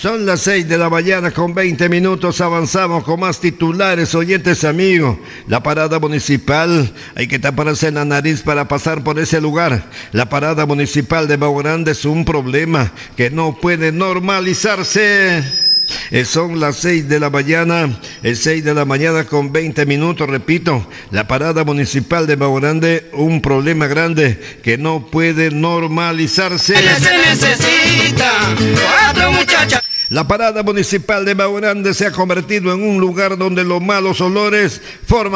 Son las 6 de la mañana con 20 minutos. Avanzamos con más titulares, oyentes amigos. La parada municipal, hay que taparse la nariz para pasar por ese lugar. La parada municipal de Bahía Grande es un problema que no puede normalizarse. Son las 6 de la mañana, 6 de la mañana con 20 minutos, repito, la parada municipal de Bahía Grande, un problema grande que no puede normalizarse. Se necesita 4 muchachas. La parada municipal de Bahía Grande se ha convertido en un lugar donde los malos olores forman